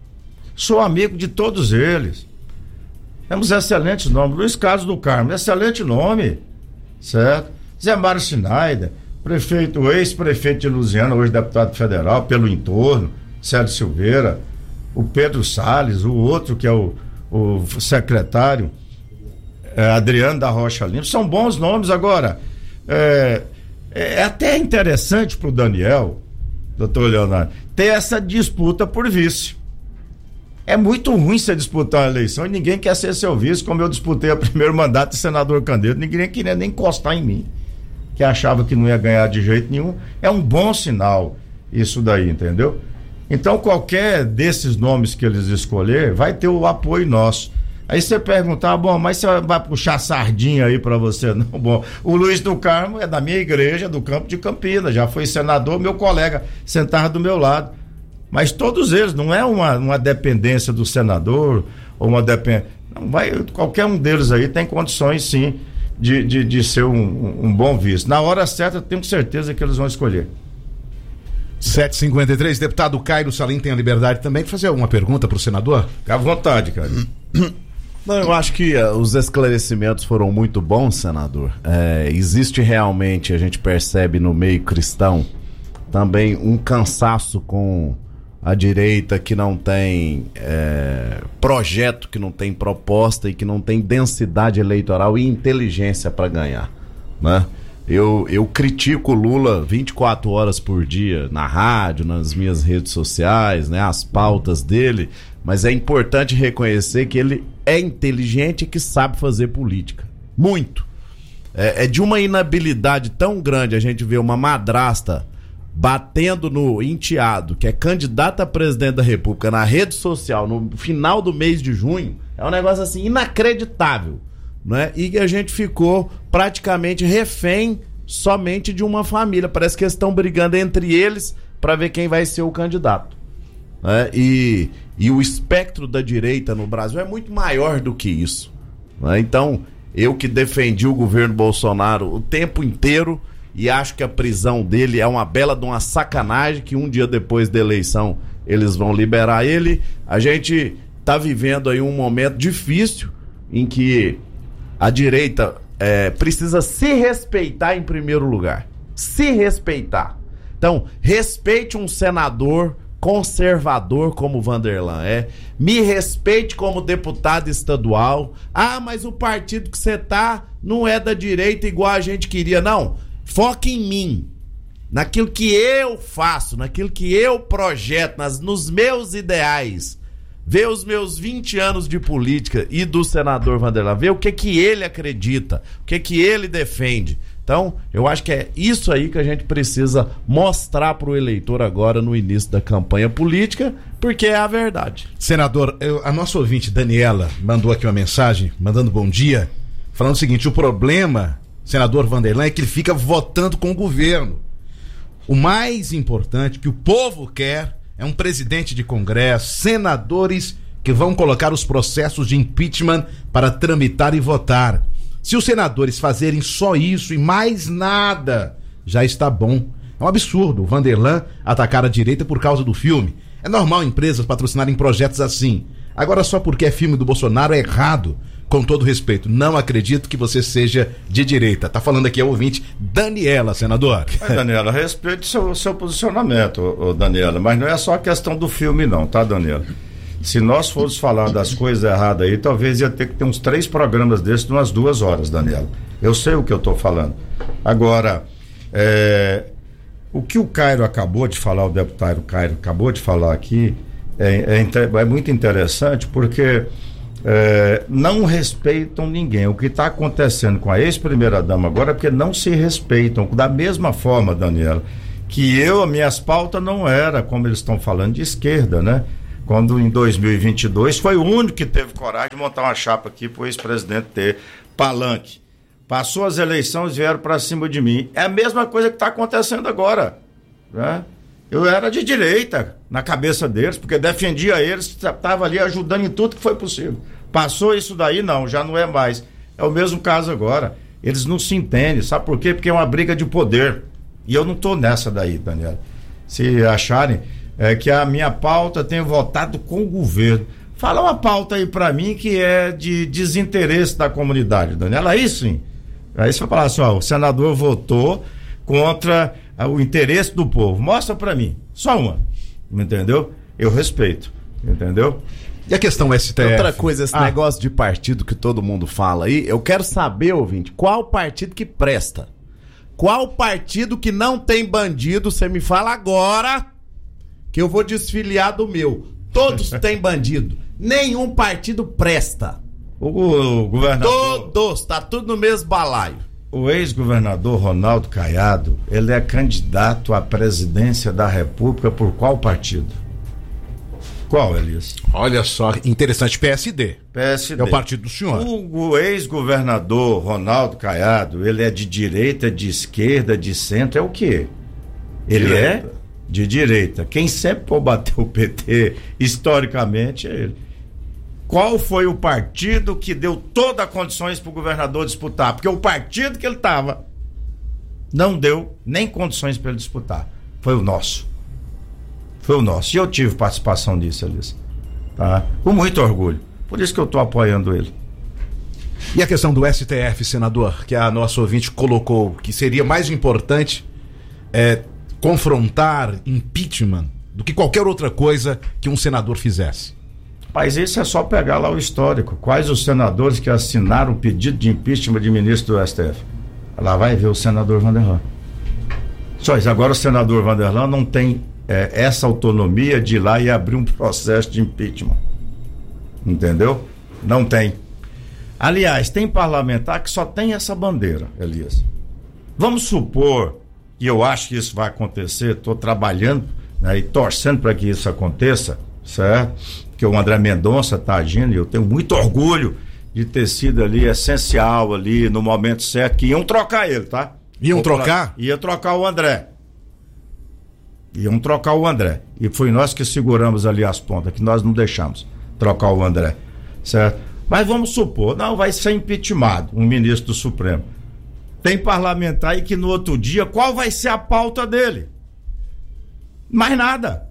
sou amigo de todos eles, temos excelentes nomes. Luiz Carlos do Carmo, excelente nome, certo? Zé Mário Schneider, prefeito, o ex-prefeito de Lusiana, hoje deputado federal pelo entorno, Célio Silveira, o Pedro Salles, o outro que é o, o secretário, é, Adriano da Rocha Lima, são bons nomes. Agora, é, é até interessante para o Daniel, doutor Leonardo, ter essa disputa por vice. É muito ruim você disputar uma eleição e ninguém quer ser seu vice, como eu disputei o primeiro mandato de senador candidato, ninguém queria nem encostar em mim, que achava que não ia ganhar de jeito nenhum. É um bom sinal isso daí, entendeu? Então qualquer desses nomes que eles escolher vai ter o apoio nosso. Aí você perguntar, bom, mas você vai puxar sardinha aí pra você? Não, bom, o Luiz do Carmo é da minha igreja, do Campo de Campinas, já foi senador, meu colega sentava do meu lado, mas todos eles, não é uma, uma dependência do senador, ou uma dependência, não vai, qualquer um deles aí tem condições sim de, de, de ser um, um, um bom vice. Na hora certa eu tenho certeza que eles vão escolher. sete e cinquenta e três, deputado Cairo Salim tem a liberdade também de fazer alguma pergunta para o senador? Fica à vontade, cara. Não, eu acho que uh, os esclarecimentos foram muito bons, senador. É, existe realmente, a gente percebe no meio cristão, também um cansaço com a direita que não tem é, projeto, que não tem proposta e que não tem densidade eleitoral e inteligência para ganhar, né? Eu, eu critico o Lula vinte e quatro horas por dia na rádio, nas minhas redes sociais, né, as pautas dele, mas é importante reconhecer que ele é inteligente e que sabe fazer política. Muito. É, é de uma inabilidade tão grande a gente ver uma madrasta batendo no enteado, que é candidata a presidente da República, na rede social, no final do mês de junho. É um negócio assim inacreditável. Né? E a gente ficou praticamente refém somente de uma família. Parece que eles estão brigando entre eles para ver quem vai ser o candidato. Né? E, e o espectro da direita no Brasil é muito maior do que isso. Né? Então, eu que defendi o governo Bolsonaro o tempo inteiro e acho que a prisão dele é uma bela de uma sacanagem, que um dia depois da eleição eles vão liberar ele. A gente está vivendo aí um momento difícil em que a direita é, precisa se respeitar em primeiro lugar. Se respeitar. Então, respeite um senador conservador como o Vanderlan é. Me respeite como deputado estadual. Ah, mas o partido que você tá não é da direita igual a gente queria. Não. Foque em mim. Naquilo que eu faço, naquilo que eu projeto, nas, nos meus ideais. Ver os meus vinte anos de política e do senador Vanderlan, ver o que que ele acredita, o que que ele defende. Então, eu acho que é isso aí que a gente precisa mostrar para o eleitor agora no início da campanha política, porque é a verdade. Senador, eu, a nossa ouvinte Daniela mandou aqui uma mensagem, mandando bom dia, falando o seguinte: o problema, senador Vanderlan, é que ele fica votando com o governo. O mais importante que o povo quer é um presidente de Congresso, senadores que vão colocar os processos de impeachment para tramitar e votar. Se os senadores fazerem só isso e mais nada, já está bom. É um absurdo o Vanderlan atacar a direita por causa do filme. É normal empresas patrocinarem projetos assim. Agora, só porque é filme do Bolsonaro é errado. Com todo respeito, não acredito que você seja de direita. Tá falando aqui a ouvinte Daniela, senador. É, Daniela, respeito o seu, seu posicionamento, ô, ô, Daniela, mas não é só a questão do filme não, tá, Daniela? Se nós formos falar das coisas erradas aí, talvez ia ter que ter uns três programas desses de umas duas horas, Daniela. Eu sei o que eu tô falando. Agora, é, O que o Cairo acabou de falar, o deputado Cairo acabou de falar aqui, é, é, é muito interessante, porque é, não respeitam ninguém. O que está acontecendo com a ex-primeira-dama agora é porque não se respeitam. Da mesma forma, Daniela, que eu, minhas pautas não era, como eles estão falando, de esquerda, né? Quando em dois mil e vinte e dois foi o único que teve coragem de montar uma chapa aqui para o ex-presidente ter palanque. Passou as eleições e vieram para cima de mim. É a mesma coisa que está acontecendo agora, né? Eu era de direita na cabeça deles, porque defendia eles, estava ali ajudando em tudo que foi possível. Passou isso daí, não, já não é mais. É o mesmo caso agora. Eles não se entendem, sabe por quê? Porque é uma briga de poder. E eu não estou nessa daí, Daniela. Se acharem é, que a minha pauta tem votado com o governo, fala uma pauta aí para mim que é de desinteresse da comunidade, Daniela. Aí sim. Aí você vai falar assim, ó, o senador votou contra o interesse do povo. Mostra pra mim. Só uma. Entendeu? Eu respeito. Entendeu? E a questão S T F? Outra coisa, esse ah. negócio de partido que todo mundo fala aí, eu quero saber, ouvinte, qual partido que presta? Qual partido que não tem bandido? Você me fala agora que eu vou desfiliar do meu. Todos têm bandido. Nenhum partido presta. O, o governador... Todos, tá tudo no mesmo balaio. O ex-governador Ronaldo Caiado, ele é candidato à presidência da República por qual partido? Qual, Elias? Olha só, interessante, P S D. P S D. É o partido do senhor. O, o ex-governador Ronaldo Caiado, ele é de direita, de esquerda, de centro, é o quê? Ele direita. é de direita. Quem sempre combateu o P T, historicamente, é ele. Qual foi o partido que deu todas as condições para o governador disputar? Porque o partido que ele estava não deu nem condições para ele disputar. Foi o nosso. Foi o nosso. E eu tive participação nisso, Alice. Tá? Com muito orgulho. Por isso que eu estou apoiando ele. E a questão do S T F, senador, que a nossa ouvinte colocou, que seria mais importante é, confrontar impeachment do que qualquer outra coisa que um senador fizesse. Mas isso é só pegar lá o histórico. Quais os senadores que assinaram o pedido de impeachment de ministro do S T F? Lá vai ver o senador Vanderlan. Só isso. Agora o senador Vanderlan não tem é, essa autonomia de ir lá e abrir um processo de impeachment. Entendeu? Não tem. Aliás, tem parlamentar que só tem essa bandeira, Elias. Vamos supor, e eu acho que isso vai acontecer, estou trabalhando, né, e torcendo para que isso aconteça, certo? Que o André Mendonça está agindo, e eu tenho muito orgulho de ter sido ali essencial ali no momento certo, que iam trocar ele, tá? Iam Vou trocar? Pra... Ia trocar o André. Iam trocar o André. E foi nós que seguramos ali as pontas, que nós não deixamos trocar o André, certo? Mas vamos supor, não, vai ser impeachmentado um ministro do Supremo. Tem parlamentar aí que no outro dia, qual vai ser a pauta dele? Mais nada.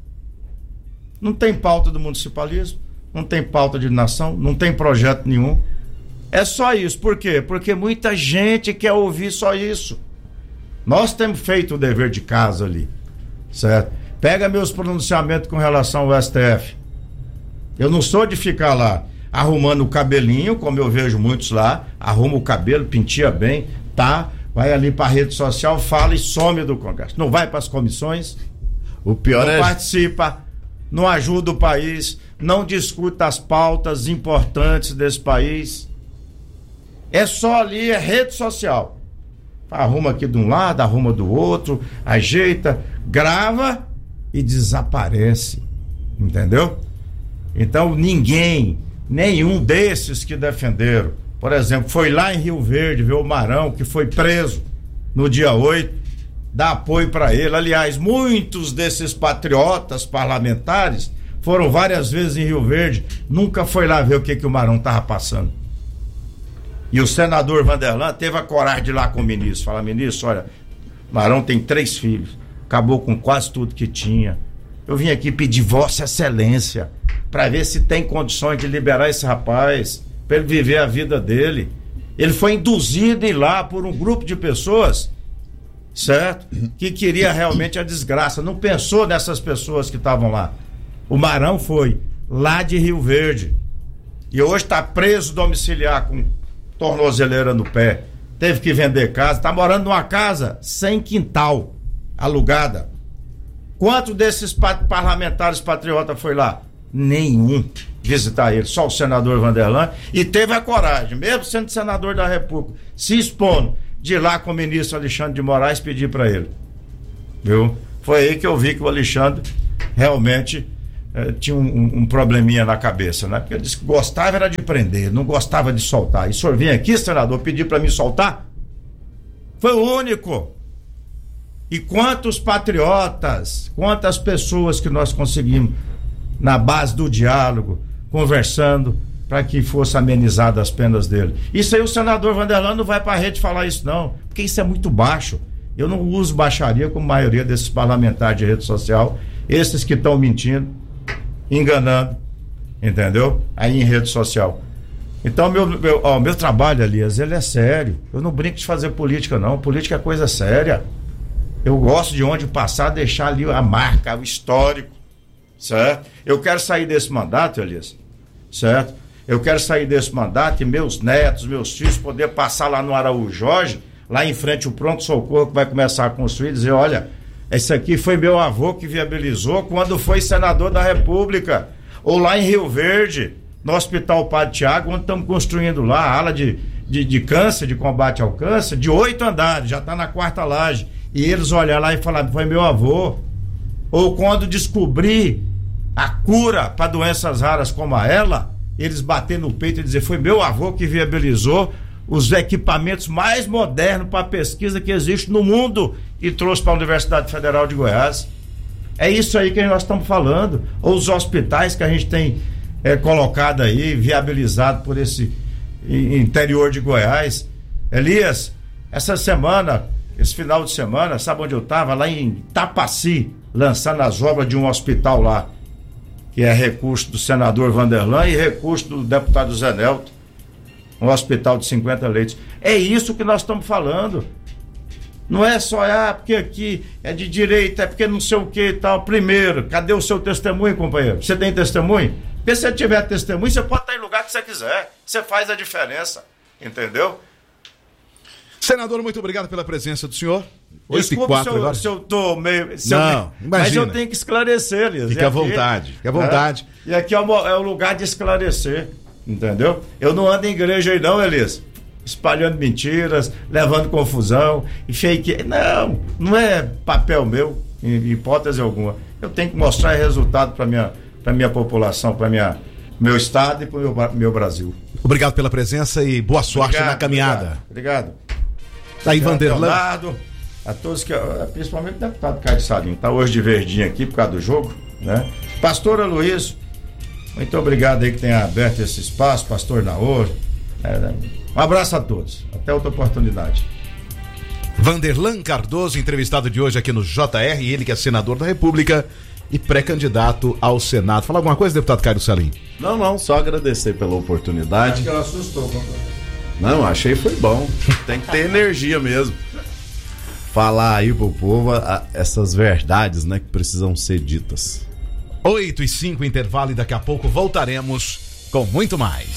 Não tem pauta do municipalismo, não tem pauta de nação, não tem projeto nenhum. É só isso. Por quê? Porque muita gente quer ouvir só isso. Nós temos feito o dever de casa ali, certo? Pega meus pronunciamentos com relação ao S T F. Eu não sou de ficar lá arrumando o cabelinho, como eu vejo muitos lá, arruma o cabelo, penteia bem, tá? Vai ali para a rede social, fala e some do Congresso. Não vai para as comissões, o pior não é... participa, não ajuda o país, não discute as pautas importantes desse país. É só ali, é rede social. Arruma aqui de um lado, arruma do outro, ajeita, grava e desaparece. Entendeu? Então ninguém, nenhum desses que defenderam, por exemplo, foi lá em Rio Verde ver o Marão, que foi preso no dia oito, dá apoio para ele. Aliás, muitos desses patriotas parlamentares foram várias vezes em Rio Verde, nunca foi lá ver o que, que o Marão estava passando. E o senador Vanderlan teve a coragem de ir lá com o ministro, falar: ministro, olha, Marão tem três filhos, acabou com quase tudo que tinha. Eu vim aqui pedir Vossa Excelência para ver se tem condições de liberar esse rapaz, para ele viver a vida dele. Ele foi induzido a ir lá por um grupo de pessoas, certo? Que queria realmente a desgraça. Não pensou nessas pessoas que estavam lá. O Marão foi lá de Rio Verde e hoje está preso domiciliar com tornozeleira no pé. Teve que vender casa, está morando numa casa sem quintal. alugada. Quantos desses parlamentares patriotas foi lá? Nenhum visitar ele, só o senador Vanderlan, e teve a coragem, mesmo sendo senador da República, se expondo, de ir lá com o ministro Alexandre de Moraes pedir para ele. Viu? Foi aí que eu vi que o Alexandre realmente eh, tinha um, um, um probleminha na cabeça, né? Porque ele disse que gostava era de prender, não gostava de soltar. E o senhor vinha aqui, senador, pedir para me soltar? Foi o único. E quantos patriotas, quantas pessoas que nós conseguimos, na base do diálogo, conversando, para que fosse amenizada as penas dele. Isso aí o senador Vanderlan não vai para a rede falar isso não, porque isso é muito baixo. Eu não uso baixaria como a maioria desses parlamentares de rede social, esses que estão mentindo, enganando, entendeu? Aí em rede social. Então meu, meu, ó, meu trabalho, Elias, ele é sério. Eu não brinco de fazer política não, política é coisa séria. Eu gosto de onde passar, deixar ali a marca, o histórico, certo? Eu quero sair desse mandato, Elias, certo? Eu quero sair desse mandato e meus netos, meus filhos, poder passar lá no Araújo Jorge, lá em frente ao pronto-socorro que vai começar a construir, e dizer, olha, esse aqui foi meu avô que viabilizou quando foi senador da República. Ou lá em Rio Verde, no Hospital Padre Tiago, onde estamos construindo lá a ala de, de, de câncer, de combate ao câncer, de oito andares, já está na quarta laje. E eles olhar lá e falar, foi meu avô. Ou quando descobrir a cura para doenças raras como a ela, eles bater no peito e dizer, foi meu avô que viabilizou os equipamentos mais modernos para a pesquisa que existe no mundo e trouxe para a Universidade Federal de Goiás. É isso aí que nós estamos falando. Ou os hospitais que a gente tem é, colocado aí, viabilizado por esse interior de Goiás. Elias, essa semana, esse final de semana, sabe onde eu estava? Lá em Tapaci, lançando as obras de um hospital lá, que é recurso do senador Vanderlan e recurso do deputado Zé Nelto. Um hospital de cinquenta leitos. É isso que nós estamos falando. Não é só, ah, porque aqui é de direita, é porque não sei o que e tal. Primeiro, cadê o seu testemunho, companheiro? Você tem testemunho? Porque se você tiver testemunho, você pode estar em lugar que você quiser. Você faz a diferença. Entendeu? Senador, muito obrigado pela presença do senhor. Desculpa se eu, se eu tô meio... Se não, eu, imagina. Mas eu tenho que esclarecer, Liz. Fique à vontade, fique à vontade. É, e aqui é o, é o lugar de esclarecer, entendeu? Eu não ando em igreja aí não, Elias, espalhando mentiras, levando confusão e fake. Não, não é papel meu, em hipótese alguma. Eu tenho que mostrar resultado para minha, para minha população, para minha meu estado e para o meu, meu Brasil. Obrigado pela presença e boa sorte obrigado, na caminhada. Obrigado. obrigado. Daí Vanderlan. Leonardo, a todos que, principalmente o deputado Caio Salim, está hoje de verdinho aqui por causa do jogo, né? Pastor Aloysio, muito obrigado aí que tenha aberto esse espaço, pastor Naor. É, um abraço a todos, até outra oportunidade. Vanderlan Cardoso, entrevistado de hoje aqui no J R, ele que é senador da República e pré-candidato ao Senado. Fala alguma coisa, deputado Caio Salim? Não, não, só agradecer pela oportunidade. Acho que ela assustou, compadre. Não, achei foi bom. Tem que ter energia mesmo. Falar aí pro povo a, essas verdades, né, que precisam ser ditas. oito e cinco, intervalo, e daqui a pouco voltaremos com muito mais.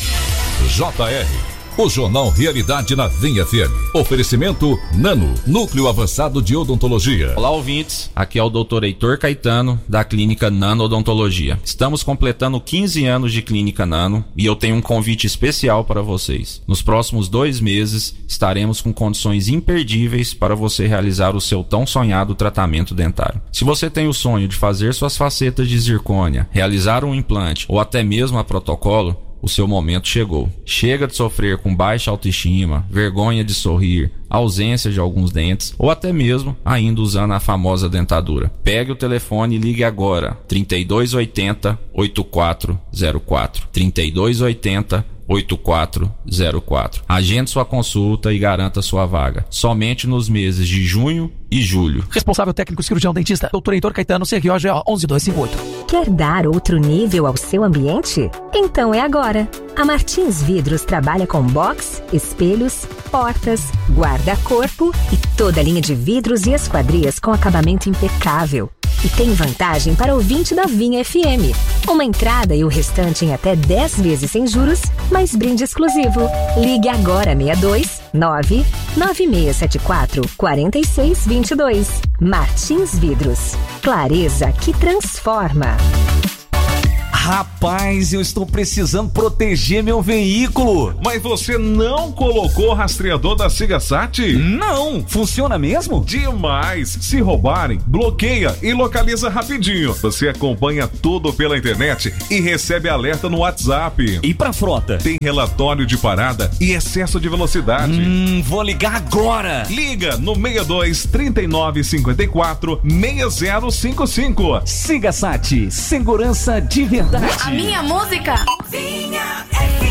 J R, o Jornal Realidade na Vinha F M. Oferecimento Nano, Núcleo Avançado de Odontologia. Olá, ouvintes. Aqui é o doutor Heitor Caetano, da Clínica Nano Odontologia. Estamos completando quinze anos de Clínica Nano e eu tenho um convite especial para vocês. Nos próximos dois meses, estaremos com condições imperdíveis para você realizar o seu tão sonhado tratamento dentário. Se você tem o sonho de fazer suas facetas de zircônia, realizar um implante ou até mesmo a protocolo, o seu momento chegou. Chega de sofrer com baixa autoestima, vergonha de sorrir, ausência de alguns dentes ou até mesmo ainda usando a famosa dentadura. Pegue o telefone e ligue agora. trinta e dois oitenta, oitenta e quatro zero quatro. trinta e dois oitenta, oitenta e quatro zero quatro. Agende sua consulta e garanta sua vaga. Somente nos meses de junho e julho. Responsável técnico cirurgião dentista, doutor Heitor Caetano, C R O G O onze dois cinco oito. Quer dar outro nível ao seu ambiente? Então é agora. A Martins Vidros trabalha com box, espelhos, portas, guarda-corpo e toda a linha de vidros e esquadrias com acabamento impecável. E tem vantagem para ouvinte da Vinha F M. Uma entrada e o restante em até dez vezes sem juros, mais brinde exclusivo. Ligue agora seis dois nove nove seis sete quatro, quatro seis dois dois. Martins Vidros. Clareza que transforma. Rapaz, eu estou precisando proteger meu veículo. Mas você não colocou o rastreador da Sigasat? Não, funciona mesmo? Demais! Se roubarem, bloqueia e localiza rapidinho. Você acompanha tudo pela internet e recebe alerta no WhatsApp. E pra frota? Tem relatório de parada e excesso de velocidade. Hum, vou ligar agora. Liga no seis dois, trinta e nove, cinquenta e quatro, seis zero cinco cinco. Sigasat, segurança de verdade. A minha música. Vinha F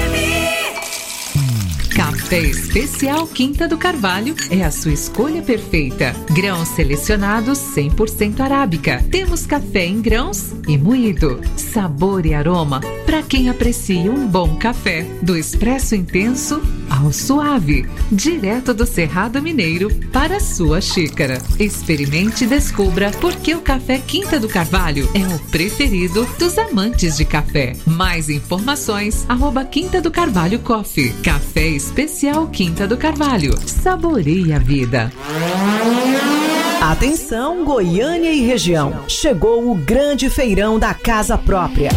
M. Café Especial Quinta do Carvalho é a sua escolha perfeita. Grãos selecionados cem por cento arábica. Temos café em grãos e moído. Sabor e aroma para quem aprecia um bom café. Do expresso intenso ao suave. Direto do Cerrado Mineiro para a sua xícara. Experimente e descubra por que o café Quinta do Carvalho é o preferido dos amantes de café. Mais informações, arroba Quinta do Carvalho Coffee. Café Especial Quinta do Carvalho. Saboreie a vida. Atenção, Goiânia e região. Chegou o grande feirão da casa própria.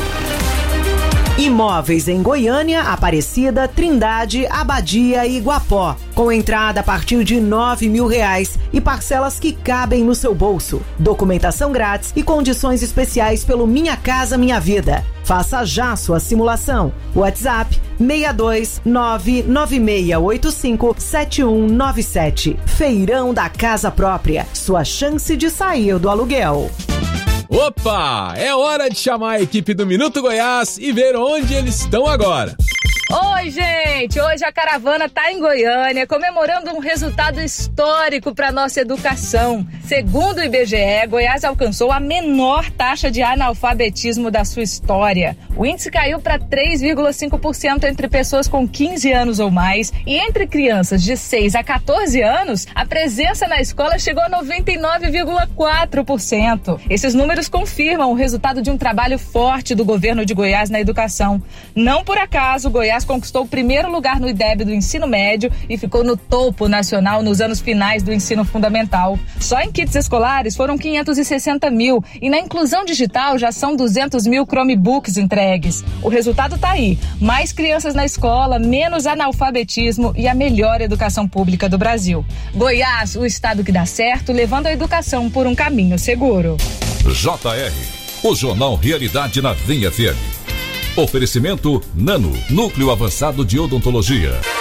Imóveis em Goiânia, Aparecida, Trindade, Abadia e Iguapó. Com entrada a partir de nove mil reais e parcelas que cabem no seu bolso. Documentação grátis e condições especiais pelo Minha Casa Minha Vida. Faça já sua simulação. WhatsApp seis dois nove nove seis oito cinco sete um nove sete. Feirão da Casa Própria. Sua chance de sair do aluguel. Opa! É hora de chamar a equipe do Minuto Goiás e ver onde eles estão agora. Oi, gente! Hoje a caravana tá em Goiânia comemorando um resultado histórico para nossa educação. Segundo o I B G E, Goiás alcançou a menor taxa de analfabetismo da sua história. O índice caiu para três vírgula cinco por cento entre pessoas com quinze anos ou mais e entre crianças de seis a quatorze anos, a presença na escola chegou a noventa e nove vírgula quatro por cento. Esses números confirmam o resultado de um trabalho forte do governo de Goiás na educação. Não por acaso, Goiás conquistou o primeiro lugar no I D E B do ensino médio e ficou no topo nacional nos anos finais do ensino fundamental. Só em kits escolares foram quinhentos e sessenta mil e na inclusão digital já são duzentos mil Chromebooks entregues. O resultado tá aí: mais crianças na escola, menos analfabetismo e a melhor educação pública do Brasil. Goiás, o estado que dá certo, levando a educação por um caminho seguro. J R, o Jornal Realidade na Vinha F M. Oferecimento Nano, Núcleo Avançado de Odontologia.